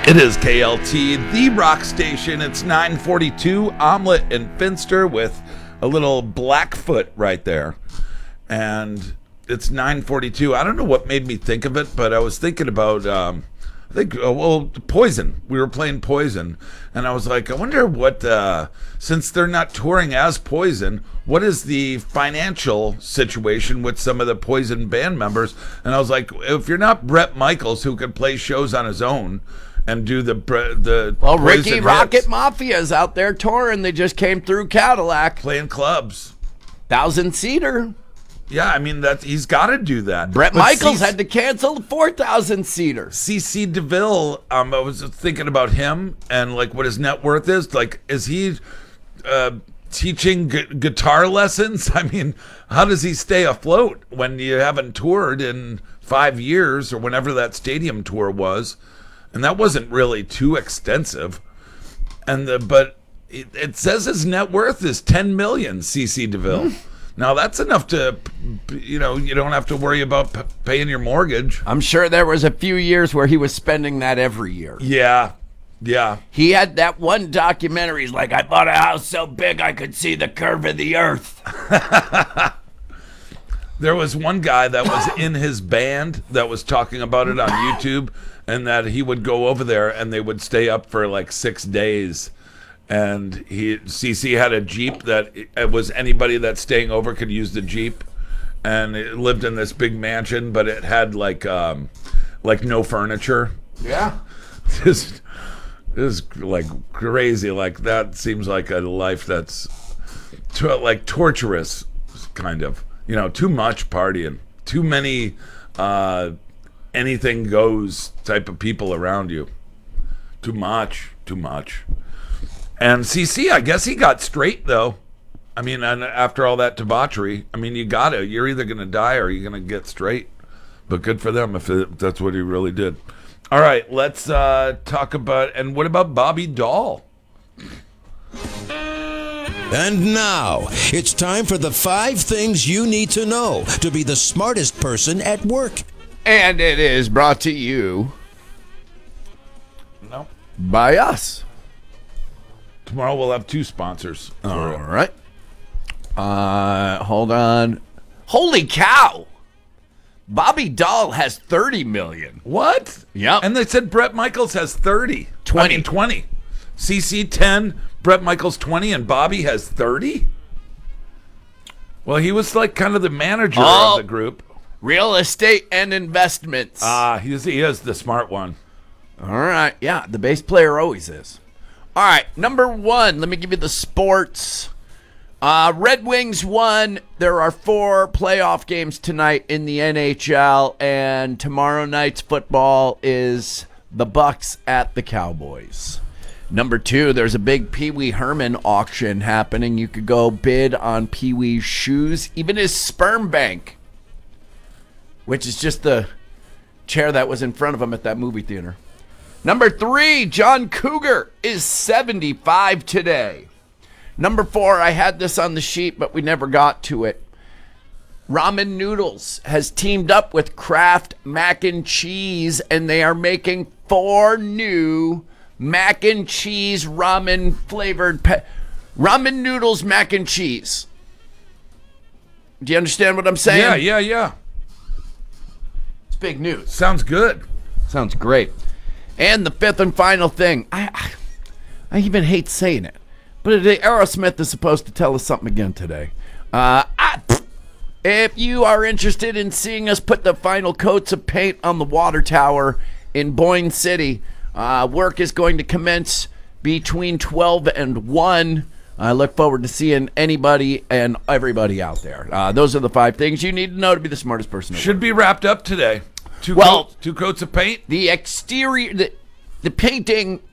It is KLT, the rock station. It's 9:42. Omelet and Finster with a little Blackfoot right there. And it's 9:42. I don't know what made me think of it, but I was thinking about, Poison. We were playing Poison. And I was like, I wonder what, since they're not touring as Poison, what is the financial situation with some of the Poison band members? And I was like, if you're not Bret Michaels, who can play shows on his own, and do the Ricky Rocket hits. Mafia's out there touring. They just came through Cadillac. Playing clubs. 1,000-seater. Yeah, I mean, he's got to do that. Bret Michaels had to cancel the 4,000-seater. CC DeVille, I was thinking about him and like what his net worth is. Like, is he teaching guitar lessons? I mean, how does he stay afloat when you haven't toured in 5 years or whenever that stadium tour was? And that wasn't really too extensive. But it says his net worth is $10 million, CC DeVille. Now that's enough to, you don't have to worry about paying your mortgage. I'm sure there was a few years where he was spending that every year. Yeah. He had that one documentary. He's like, I bought a house so big I could see the curve of the earth. There was one guy that was in his band that was talking about it on YouTube, and that he would go over there and they would stay up for like 6 days. And CC had a Jeep that it was anybody that's staying over could use the Jeep, and it lived in this big mansion, but it had like no furniture. Yeah. This is like crazy. Like that seems like a life that's like torturous, kind of. Too much partying, too many anything goes type of people around you. Too much. And CC, I guess he got straight though. I mean, and after all that debauchery, I mean, you're either going to die or you're going to get straight. But good for them if that's what he really did. All right, let's talk about, and what about Bobby Dahl? And now, it's time for the 5 things you need to know to be the smartest person at work. And it is brought to you by us. Tomorrow we'll have 2 sponsors. All right. Hold on. Holy cow. Bobby Dahl has 30 million. What? Yep. And they said Bret Michaels has 30. 20. 20. CC 10, Bret Michaels 20, and Bobby has 30? Well, he was like kind of the manager of the group. Real estate and investments. He is the smart one. All right. Yeah, the bass player always is. All right, number 1, let me give you the sports. Red Wings won. There are 4 playoff games tonight in the NHL, and tomorrow night's football is the Bucks at the Cowboys. Number 2, there's a big Pee Wee Herman auction happening. You could go bid on Pee Wee's shoes, even his sperm bank, which is just the chair that was in front of him at that movie theater. Number 3, John Cougar is 75 today. Number 4, I had this on the sheet, but we never got to it. Ramen Noodles has teamed up with Kraft Mac and Cheese, and they are making 4 new mac and cheese ramen flavored ramen noodles mac and cheese. Do you understand what I'm saying? Yeah. It's big news. Sounds good. Sounds great. And the 5th and final thing, I even hate saying it, but Aerosmith is supposed to tell us something again today. If you are interested in seeing us put the final coats of paint on the water tower in Boyne City, work is going to commence between 12 and 1. I look forward to seeing anybody and everybody out there. Those are the 5 things you need to know to be the smartest person. Should be wrapped up today. Two coats of paint. The exterior, the painting